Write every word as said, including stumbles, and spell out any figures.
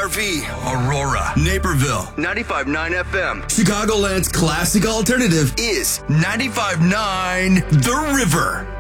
R V, Aurora, Naperville, ninety-five point nine F M. Chicagoland's classic alternative is ninety-five point nine The River.